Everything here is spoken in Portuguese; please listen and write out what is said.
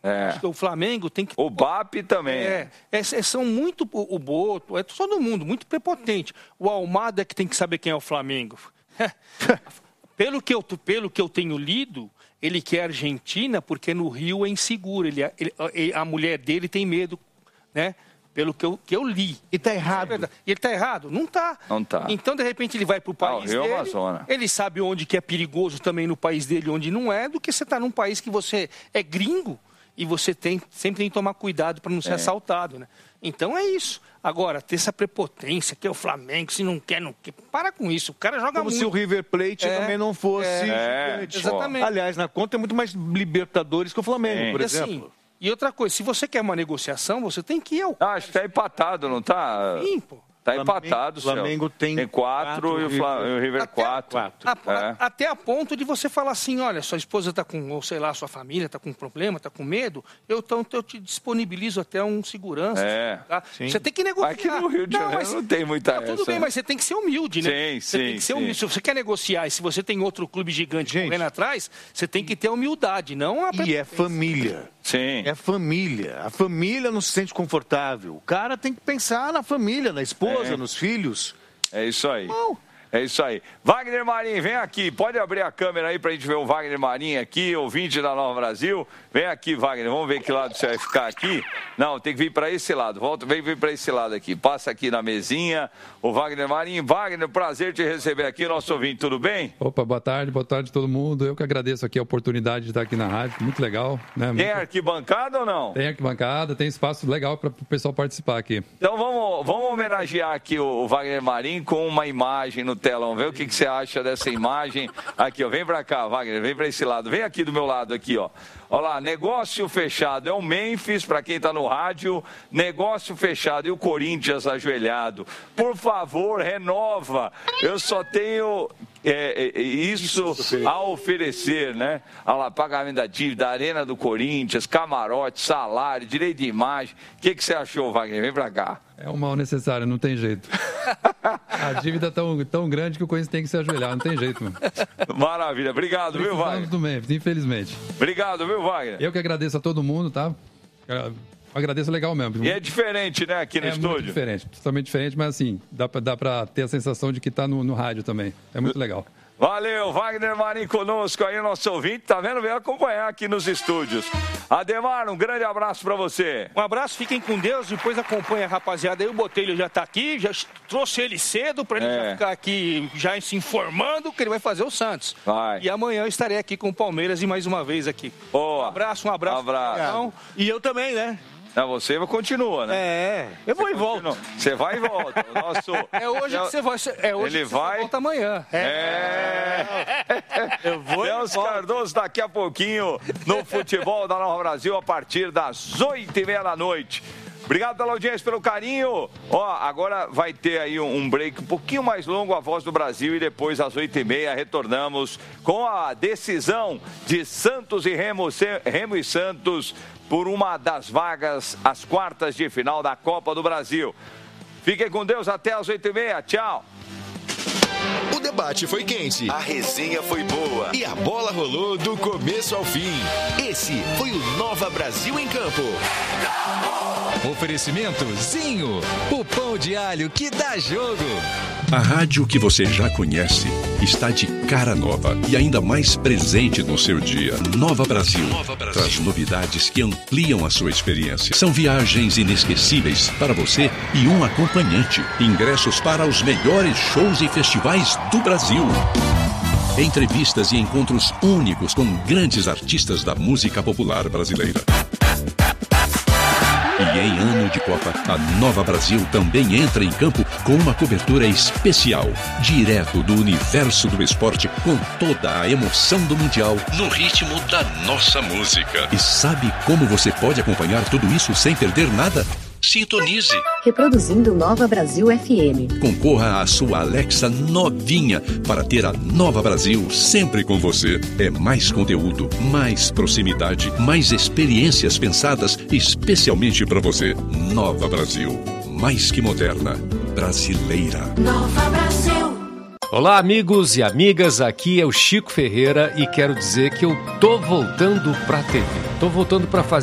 Acho que o Flamengo tem que... O BAP também. São muito... O Boto, é todo mundo, muito prepotente. O Almada é que tem que saber quem é o Flamengo. Pelo que eu tenho lido, ele quer a Argentina porque no Rio é inseguro. A mulher dele tem medo, né? Pelo que eu li. E tá errado. Ele tá errado? Não tá. Não tá. Então, de repente, ele vai pro país Rio dele. Amazonas. Ele sabe onde que é perigoso também no país dele, onde não é, do que você tá num país que você é gringo e você sempre tem que tomar cuidado para não ser assaltado, né? Então é isso. Agora, ter essa prepotência, que é o Flamengo, se não quer, não quer. Para com isso. O cara joga Como muito. se o River Plate também não fosse gigante. Exatamente. Aliás, na conta é muito mais Libertadores que o Flamengo, por exemplo. Assim, e outra coisa, se você quer uma negociação, você tem que ir ao... Acho que tá empatado, não tá? Sim, pô. Tá empatado, o Flamengo tem 4 e o River 4. Até a ponto de você falar assim, olha, sua esposa tá com, ou sei lá, sua família tá com um problema, tá com medo, eu te disponibilizo até um segurança. Tá? Você tem que negociar. Aqui no Rio de Janeiro não tem muita essa. Tudo bem, mas você tem que ser humilde, né? Sim, tem que ser humilde. Se você quer negociar e se você tem outro clube gigante correndo atrás, você tem que ter humildade, não a... E é família. Sim. É família. A família não se sente confortável. O cara tem que pensar na família, na esposa, nos filhos. É isso aí. É isso aí. Wagner Marinho, vem aqui. Pode abrir a câmera aí pra gente ver o Wagner Marinho aqui, ouvinte da Nova Brasil. Vem aqui, Wagner. Vamos ver que lado você vai ficar aqui. Não, tem que vir para esse lado. Vem para esse lado aqui. Passa aqui na mesinha. O Wagner Marinho. Wagner, prazer te receber aqui, nosso ouvinte. Tudo bem? Opa, boa tarde todo mundo. Eu que agradeço aqui a oportunidade de estar aqui na rádio. Muito legal, né? Tem arquibancada ou não? Tem arquibancada, tem espaço legal para o pessoal participar aqui. Então vamos homenagear aqui o Wagner Marinho com uma imagem no telão. Vê o que você acha dessa imagem. Aqui, ó. Vem para cá, Wagner. Vem para esse lado. Vem aqui do meu lado, aqui, ó. Olha lá, negócio fechado. É o Memphis, para quem está no rádio. Negócio fechado. E o Corinthians ajoelhado. Por favor, renova. Eu só tenho isso a oferecer, né? Olha lá, pagamento da dívida, Arena do Corinthians, camarote, salário, direito de imagem. O que você achou, Wagner? Vem para cá. É um mal necessário, não tem jeito. A dívida é tão grande que o Corinthians tem que se ajoelhar, não tem jeito, mano. Maravilha, obrigado, viu, Wagner? Do Memphis, infelizmente. Obrigado, viu, Wagner? Eu que agradeço a todo mundo, tá? Agradeço legal mesmo. E é diferente, né, aqui no estúdio? É muito diferente, totalmente diferente, mas assim, dá pra ter a sensação de que tá no rádio também. É muito legal. Valeu, Wagner Marinho conosco aí, nosso ouvinte, tá vendo? Vem acompanhar aqui nos estúdios. Ademar, um grande abraço pra você. Um abraço, fiquem com Deus, depois acompanha a rapaziada aí, o Botelho já tá aqui, já trouxe ele cedo pra ele já ficar aqui, já se informando que ele vai fazer o Santos. E amanhã eu estarei aqui com o Palmeiras e mais uma vez aqui. Boa. Um abraço. Então, e eu também, né? Não, você continua, né? Eu vou e volto. Você vai e volta. O nosso... hoje que você vai. Ele vai. Volta amanhã. Eu vou. Celso Cardoso daqui a pouquinho no Futebol da Nova Brasil a partir das 8h30 da noite. Obrigado pela audiência, pelo carinho. Agora vai ter aí um break um pouquinho mais longo, a Voz do Brasil, e depois às 8h30 retornamos com a decisão de Santos e Remo e Santos por uma das vagas às quartas de final da Copa do Brasil. Fiquem com Deus, até às 8h30. Tchau. O debate foi quente, a resenha foi boa e a bola rolou do começo ao fim. Esse foi o Nova Brasil em Campo. Oferecimento Zinho, o pão de alho que dá jogo. A rádio que você já conhece está de cara nova e ainda mais presente no seu dia. Nova Brasil traz novidades que ampliam a sua experiência. São viagens inesquecíveis para você e um acompanhante. Ingressos para os melhores shows e festivais do Brasil. Entrevistas e encontros únicos com grandes artistas da música popular brasileira. E em ano de Copa, a Nova Brasil também entra em campo com uma cobertura especial, direto do universo do esporte, com toda a emoção do Mundial, no ritmo da nossa música. E sabe como você pode acompanhar tudo isso sem perder nada? Sintonize. Reproduzindo Nova Brasil FM. Concorra à sua Alexa novinha para ter a Nova Brasil sempre com você. É mais conteúdo, mais proximidade, mais experiências pensadas especialmente para você. Nova Brasil, mais que moderna, brasileira. Nova Brasil. Olá, amigos e amigas, aqui é o Chico Ferreira e quero dizer que eu tô voltando pra TV. Tô voltando pra fazer